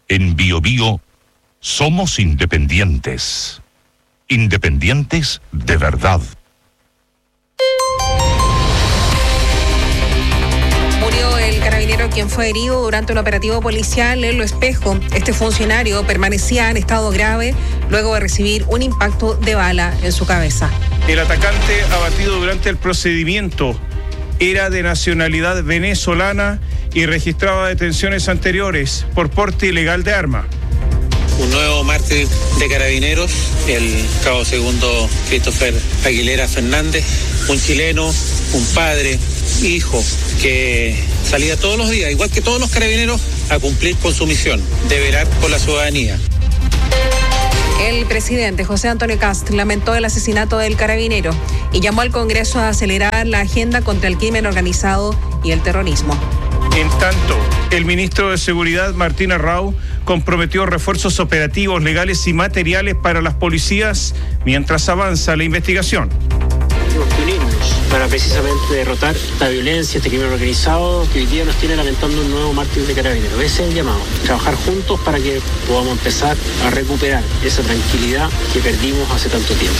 En BioBio somos independientes. Independientes de verdad. Murió el carabinero quien fue herido durante un operativo policial en Lo Espejo. Este funcionario permanecía en estado grave luego de recibir un impacto de bala en su cabeza. El atacante abatido durante el procedimiento era de nacionalidad venezolana y registraba detenciones anteriores por porte ilegal de arma. Un nuevo mártir de carabineros, el cabo segundo Christopher Aguilera Fernández, un chileno, un padre, hijo, que salía todos los días, igual que todos los carabineros, a cumplir con su misión, de velar por la ciudadanía. El presidente José Antonio Kast lamentó el asesinato del carabinero y llamó al Congreso a acelerar la agenda contra el crimen organizado y el terrorismo. En tanto, el ministro de Seguridad, Martín Arrau, comprometió refuerzos operativos, legales y materiales para las policías mientras avanza la investigación. Tenemos que unirnos para precisamente derrotar la violencia, este crimen organizado que hoy día nos tiene lamentando un nuevo mártir de carabineros. Ese es el llamado, trabajar juntos para que podamos empezar a recuperar esa tranquilidad que perdimos hace tanto tiempo.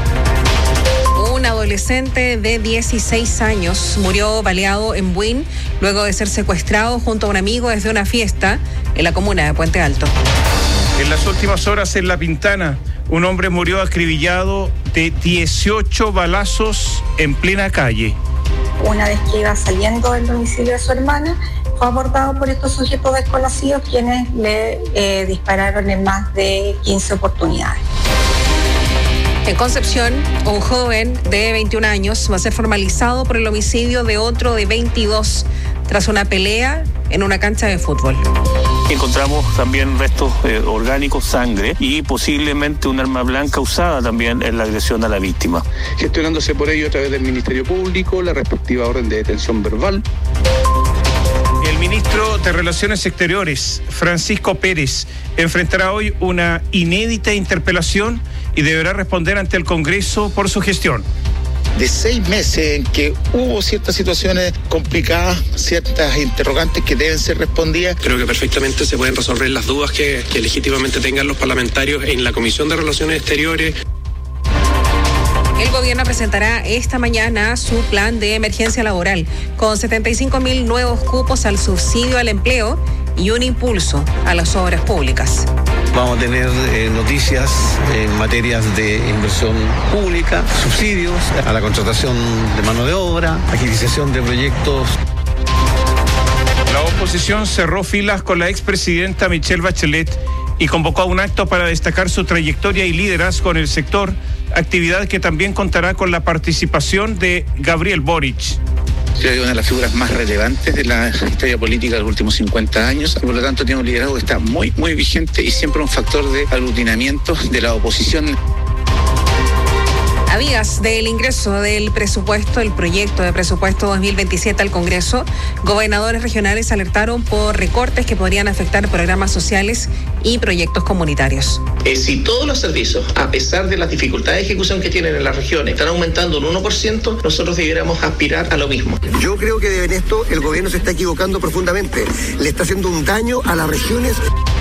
Un adolescente de 16 años murió baleado en Buin luego de ser secuestrado junto a un amigo desde una fiesta en la comuna de Puente Alto. En las últimas horas en La Pintana, un hombre murió acribillado de 18 balazos en plena calle. Una vez que iba saliendo del domicilio de su hermana, fue abordado por estos sujetos desconocidos quienes le dispararon en más de 15 oportunidades. En Concepción, un joven de 21 años va a ser formalizado por el homicidio de otro de 22 tras una pelea en una cancha de fútbol. Encontramos también restos orgánicos, sangre y posiblemente un arma blanca usada también en la agresión a la víctima. Gestionándose por ello a través del Ministerio Público la respectiva orden de detención verbal. El ministro de Relaciones Exteriores, Francisco Pérez, enfrentará hoy una inédita interpelación y deberá responder ante el Congreso por su gestión. De 6 meses en que hubo ciertas situaciones complicadas, ciertas interrogantes que deben ser respondidas. Creo que perfectamente se pueden resolver las dudas que legítimamente tengan los parlamentarios en la Comisión de Relaciones Exteriores. El gobierno presentará esta mañana su plan de emergencia laboral con 75.000 nuevos cupos al subsidio al empleo y un impulso a las obras públicas. Vamos a tener noticias en materias de inversión pública, subsidios a la contratación de mano de obra, agilización de proyectos. La oposición cerró filas con la expresidenta Michelle Bachelet y convocó a un acto para destacar su trayectoria y liderazgo en el sector, actividad que también contará con la participación de Gabriel Boric. Creo que una de las figuras más relevantes de la historia política de los últimos 50 años, por lo tanto tiene un liderazgo que está muy vigente y siempre un factor de aglutinamiento de la oposición. A días del ingreso del presupuesto, el proyecto de presupuesto 2027 al Congreso, gobernadores regionales alertaron por recortes que podrían afectar programas sociales y proyectos comunitarios. Si todos los servicios, a pesar de las dificultades de ejecución que tienen en las regiones, están aumentando un 1%, nosotros debiéramos aspirar a lo mismo. Yo creo que en esto el gobierno se está equivocando profundamente. Le está haciendo un daño a las regiones.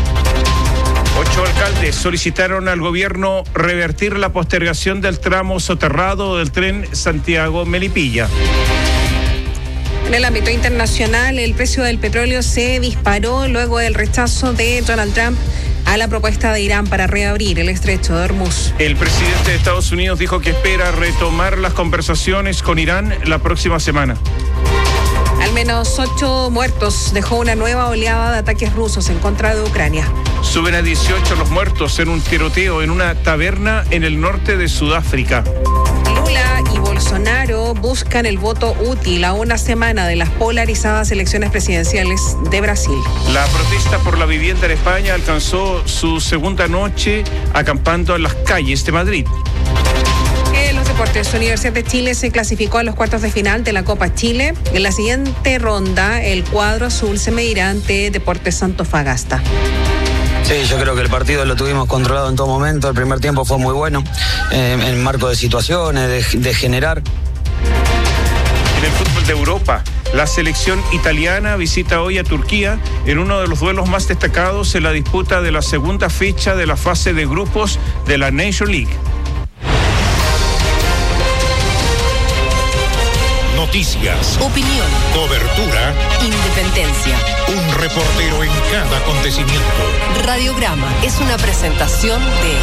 8 alcaldes solicitaron al gobierno revertir la postergación del tramo soterrado del tren Santiago-Melipilla. En el ámbito internacional, el precio del petróleo se disparó luego del rechazo de Donald Trump a la propuesta de Irán para reabrir el estrecho de Hormuz. El presidente de Estados Unidos dijo que espera retomar las conversaciones con Irán la próxima semana. Al menos 8 muertos dejó una nueva oleada de ataques rusos en contra de Ucrania. Suben a 18 los muertos en un tiroteo en una taberna en el norte de Sudáfrica. Lula y Bolsonaro buscan el voto útil a una semana de las polarizadas elecciones presidenciales de Brasil. La protesta por la vivienda en España alcanzó su segunda noche acampando en las calles de Madrid. En los deportes, Universidad de Chile se clasificó a los cuartos de final de la Copa Chile. En la siguiente ronda, el cuadro azul se medirá ante Deportes Antofagasta. Sí, yo creo que el partido lo tuvimos controlado en todo momento. El primer tiempo fue muy bueno, en marco de situaciones, de generar. En el fútbol de Europa, La selección italiana visita hoy a Turquía en uno de los duelos más destacados en la disputa de la segunda fecha de la fase de grupos de la Nation League. Noticias, opinión, cobertura, independencia. Un reportero en cada acontecimiento. Radiograma es una presentación de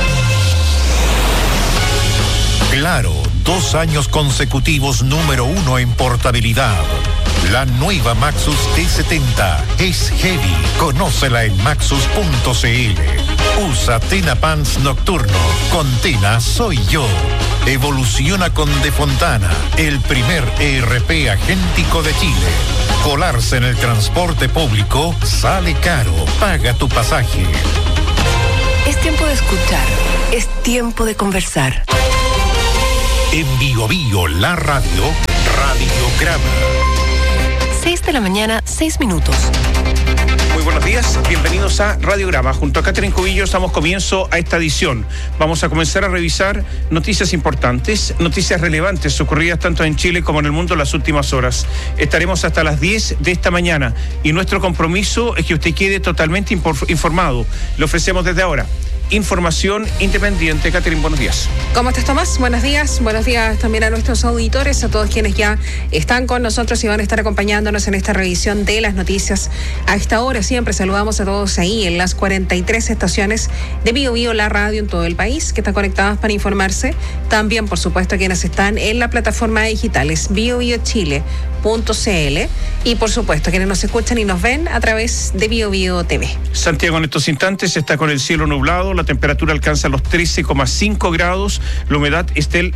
Claro, 2 años consecutivos número 1 en portabilidad. La nueva Maxus T70 es heavy. Conócela en maxus.cl. Usa Tena Pants Nocturno. Con Tena soy yo. Evoluciona con De Fontana, el primer ERP agéntico de Chile. Colarse en el transporte público sale caro. Paga tu pasaje. Es tiempo de escuchar. Es tiempo de conversar. En Bio Bio, la radio, Radiograma. 6 de la mañana, 6 minutos. Muy buenos días, bienvenidos a Radiograma. Junto a Catherine Cubillos damos comienzo a esta edición. Vamos a comenzar a revisar noticias importantes, noticias relevantes ocurridas tanto en Chile como en el mundo en las últimas horas. Estaremos hasta las 10 de esta mañana y nuestro compromiso es que usted quede totalmente informado. Le ofrecemos desde ahora información independiente. Catherine, buenos días. ¿Cómo estás, Tomás? Buenos días también a nuestros auditores, a todos quienes ya están con nosotros y van a estar acompañándonos en esta revisión de las noticias a esta hora. Siempre saludamos a todos ahí en las 43 estaciones de Bio Bio, la radio en todo el país, que están conectadas para informarse. También, por supuesto, quienes están en la plataforma digitales biobiochile.cl y, por supuesto, quienes nos escuchan y nos ven a través de Bio Bio TV. Santiago en estos instantes está con el cielo nublado, la temperatura alcanza los 13,5 grados, la humedad está del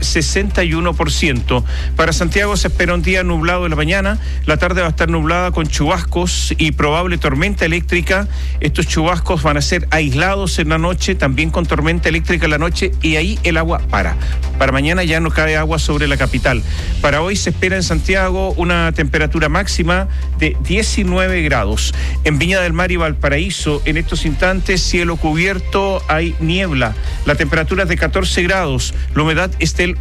61%. Para Santiago se espera un día nublado en la mañana, la tarde va a estar nublada con chubascos y probable tormenta eléctrica. Estos chubascos van a ser aislados en la noche, también con tormenta eléctrica en la noche, y ahí el agua para. Para mañana ya no cae agua sobre la capital. Para hoy se espera en Santiago una temperatura máxima de 19 grados. En Viña del Mar y Valparaíso, en estos instantes, cielo cubierto, hay niebla. La temperatura es de 14 grados, la humedad es del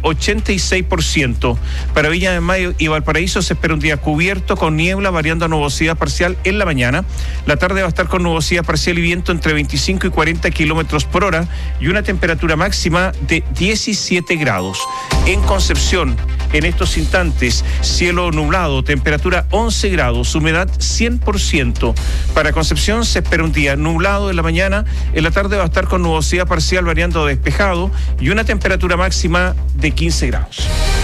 86%. Para Viña del Mar y Valparaíso se espera un día cubierto con niebla, variando a nubosidad parcial en la mañana. La tarde va a estar con nubosidad parcial y viento entre 25 y 40 kilómetros por hora y una temperatura máxima de 17 grados. En Concepción, en estos instantes, cielo nublado, temperatura 11 grados, humedad 100%. Para Concepción se espera un día nublado en la mañana, en la tarde va a estar con nubosidad parcial variando a despejado y una temperatura máxima de 15 grados.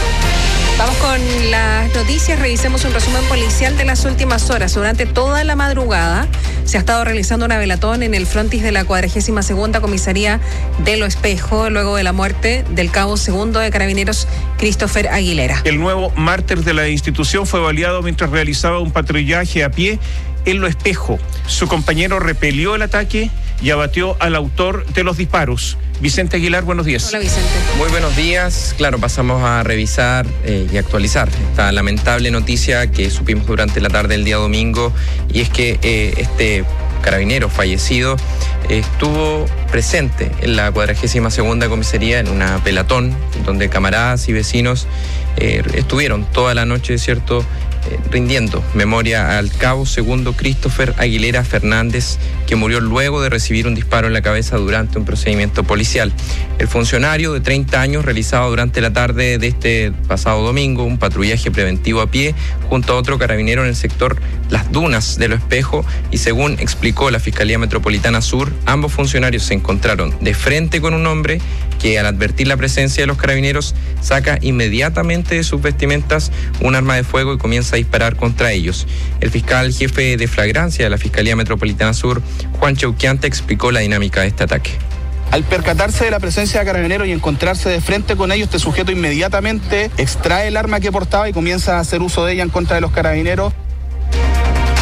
Vamos con las noticias, revisemos un resumen policial de las últimas horas. Durante toda la madrugada se ha estado realizando una velatón en el frontis de la 42ª Comisaría de Lo Espejo, luego de la muerte del cabo segundo de Carabineros, Christopher Aguilera. El nuevo mártir de la institución fue baleado mientras realizaba un patrullaje a pie en Lo Espejo. Su compañero repelió el ataque y abatió al autor de los disparos. Vicente Aguilar, buenos días. Hola, Vicente. Muy buenos días. Claro, pasamos a revisar y actualizar esta lamentable noticia que supimos durante la tarde del día domingo, y es que este carabinero fallecido estuvo presente en la 42ª Comisaría en una pelatón donde camaradas y vecinos estuvieron toda la noche, ¿cierto?, rindiendo memoria al cabo segundo Christopher Aguilera Fernández, que murió luego de recibir un disparo en la cabeza durante un procedimiento policial. El funcionario de 30 años realizaba durante la tarde de este pasado domingo un patrullaje preventivo a pie junto a otro carabinero en el sector Las Dunas de Lo Espejo, y según explicó la Fiscalía Metropolitana Sur, ambos funcionarios se encontraron de frente con un hombre que, al advertir la presencia de los carabineros, saca inmediatamente de sus vestimentas un arma de fuego y comienza a disparar contra ellos. El fiscal jefe de flagrancia de la Fiscalía Metropolitana Sur, Juan Cheuquiante, explicó la dinámica de este ataque. Al percatarse de la presencia de carabineros y encontrarse de frente con ellos, este sujeto inmediatamente extrae el arma que portaba y comienza a hacer uso de ella en contra de los carabineros. Uno de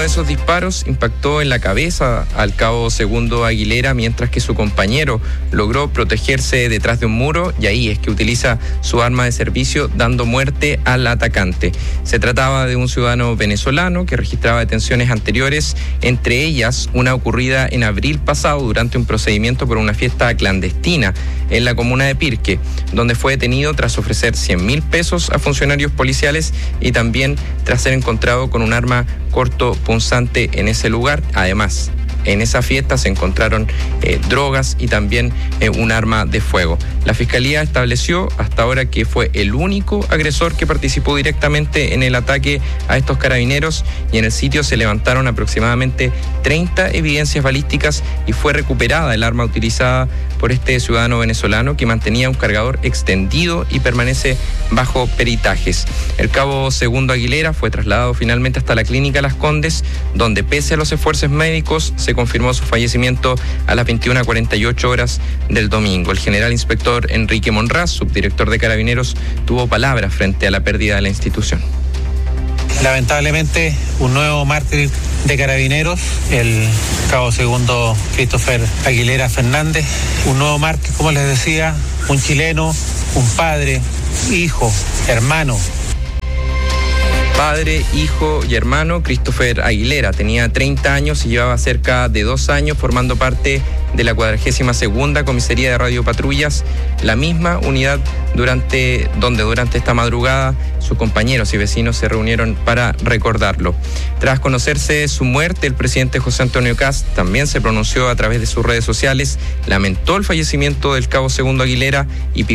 de esos disparos impactó en la cabeza al cabo segundo Aguilera, mientras que su compañero logró protegerse detrás de un muro, y ahí es que utiliza su arma de servicio dando muerte al atacante. Se trataba de un ciudadano venezolano que registraba detenciones anteriores, entre ellas una ocurrida en abril pasado durante un procedimiento por una fiesta clandestina en la comuna de Pirque, donde fue detenido tras ofrecer 100.000 pesos a funcionarios policiales y también tras ser encontrado con un arma cortopunzante en ese lugar. Además, en esa fiesta se encontraron drogas y también un arma de fuego. La Fiscalía estableció hasta ahora que fue el único agresor que participó directamente en el ataque a estos carabineros, y en el sitio se levantaron aproximadamente 30 evidencias balísticas y fue recuperada el arma utilizada por este ciudadano venezolano, que mantenía un cargador extendido y permanece bajo peritajes. El cabo segundo Aguilera fue trasladado finalmente hasta la clínica Las Condes, donde pese a los esfuerzos médicos se confirmó su fallecimiento a las 21:48 horas del domingo. El general inspector Enrique Monraz, subdirector de Carabineros, tuvo palabras frente a la pérdida de la institución. Lamentablemente, un nuevo mártir de Carabineros, el cabo segundo Christopher Aguilera Fernández. Un nuevo mártir, como les decía, un chileno, un padre, hijo, hermano. Padre, hijo y hermano, Christopher Aguilera tenía 30 años y llevaba cerca de 2 años formando parte de la 42ª Comisaría de Radiopatrullas, la misma unidad donde durante esta madrugada sus compañeros y vecinos se reunieron para recordarlo. Tras conocerse su muerte, el presidente José Antonio Kast también se pronunció a través de sus redes sociales, lamentó el fallecimiento del cabo segundo Aguilera y pidió